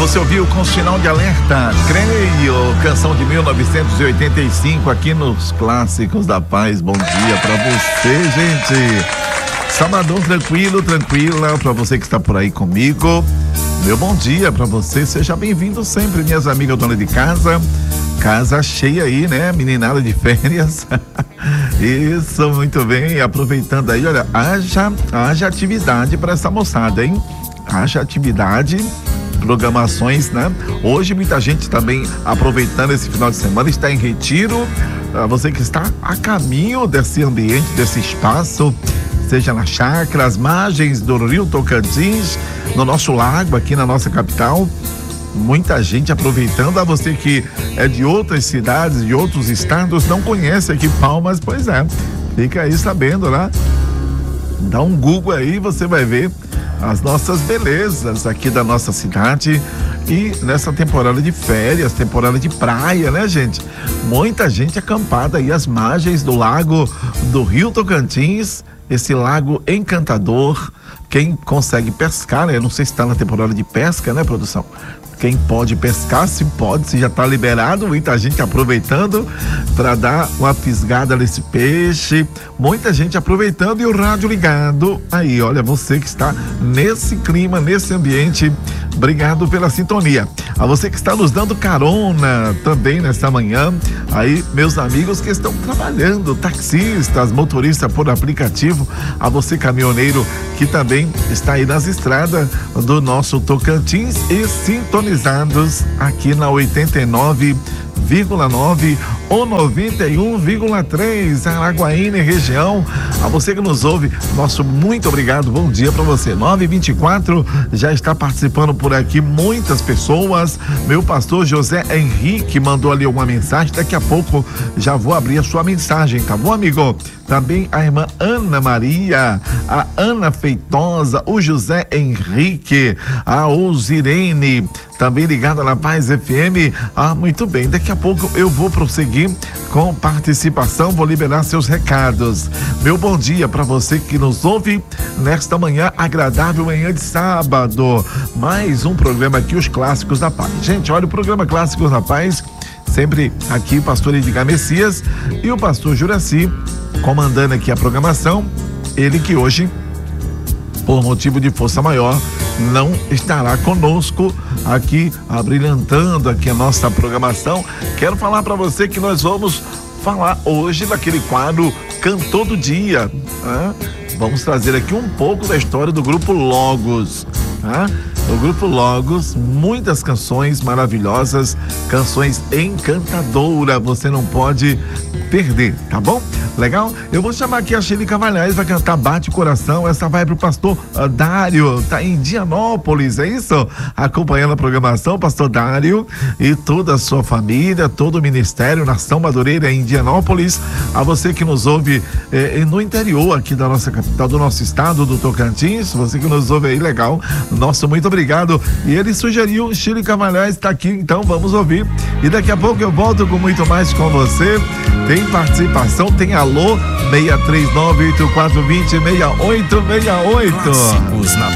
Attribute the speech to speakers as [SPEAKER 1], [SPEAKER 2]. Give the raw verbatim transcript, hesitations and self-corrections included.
[SPEAKER 1] Você ouviu com sinal de alerta, Creio, canção de mil novecentos e oitenta e cinco, aqui nos Clássicos da Paz. Bom dia pra você, gente. Sabadão tranquilo, tranquila, pra você que está por aí comigo. Meu bom dia pra você, seja bem-vindo sempre, minhas amigas donas de casa. Casa cheia aí, né? Meninada de férias. Isso, muito bem. Aproveitando aí, olha, haja, haja atividade para essa moçada, hein? Haja atividade, programações, né? Hoje muita gente também aproveitando esse final de semana, está em retiro. Você que está a caminho desse ambiente, desse espaço, seja na chácara, as margens do Rio Tocantins, no nosso lago, aqui na nossa capital. Muita gente aproveitando. A você que é de outras cidades, de outros estados, não conhece aqui Palmas, pois é, fica aí sabendo, né? Dá um Google aí, você vai ver as nossas belezas aqui da nossa cidade. E nessa temporada de férias, temporada de praia, né, gente? Muita gente acampada aí às margens do lago do Rio Tocantins, esse lago encantador. Quem consegue pescar, né? Eu não sei se está na temporada de pesca, né, produção? Quem pode pescar, se pode, se já está liberado, muita gente aproveitando para dar uma fisgada nesse peixe, muita gente aproveitando e o rádio ligado. Aí, olha, você que está nesse clima, nesse ambiente, obrigado pela sintonia. A você que está nos dando carona também nesta manhã, aí, meus amigos que estão trabalhando, taxistas, motoristas por aplicativo, a você caminhoneiro que também está aí nas estradas do nosso Tocantins e sintonizados aqui na oitenta e nove vírgula nove ou noventa e um vírgula três, Araguaína e região. A você que nos ouve, nosso muito obrigado, bom dia para você. nove e vinte e quatro, já está participando por aqui muitas pessoas. Meu pastor José Henrique mandou ali uma mensagem, daqui a pouco já vou abrir a sua mensagem, tá bom, amigo? Também a irmã Ana Maria, a Ana Feitosa, o José Henrique, a Osirene, também ligada na Paz F M. Ah, muito bem, daqui a pouco eu vou prosseguir com participação, vou liberar seus recados. Meu bom dia para você que nos ouve nesta manhã agradável, manhã de sábado. Mais um programa aqui, os Clássicos da Paz. Gente, olha, o programa Clássicos da Paz, sempre aqui o pastor Edgar Messias e o pastor Juraci comandando aqui a programação. Ele que hoje, por motivo de força maior, não estará conosco aqui, abrilhantando aqui a nossa programação. Quero falar para você que nós vamos falar hoje daquele quadro Cantor do Dia, né? Vamos trazer aqui um pouco da história do grupo Logos, né? O grupo Logos, muitas canções maravilhosas, canções encantadoras, você não pode perder, tá bom? Legal? Eu vou chamar aqui a Shelly Cavalhais, vai cantar Bate Coração. Essa vai pro pastor uh, Dário, tá em Indianópolis, é isso? Acompanhando a programação, pastor Dário e toda a sua família, todo o ministério, Nação Madureira em Indianópolis. A você que nos ouve eh, no interior aqui da nossa capital, do nosso estado, do Tocantins, você que nos ouve aí, legal, nosso muito obrigado. E ele sugeriu, Shelly Cavalhais está aqui, então vamos ouvir. E daqui a pouco eu volto com muito mais com você. Tem participação, tem alô, seis três nove, oito quatro dois zero, seis oito seis oito.
[SPEAKER 2] Clássicos na